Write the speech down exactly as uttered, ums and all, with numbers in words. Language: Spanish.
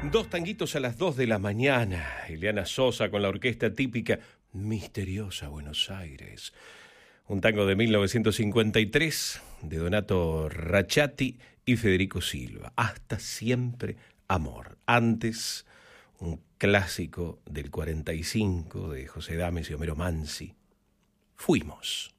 Dos tanguitos a las dos de la mañana. Ileana Sosa con la orquesta típica Misteriosa Buenos Aires. Un tango de mil novecientos cincuenta y tres de Donato Racciatti y Federico Silva. Hasta siempre amor. Antes, un clásico del cuarenta y cinco de José Dames y Homero Mansi. Fuimos.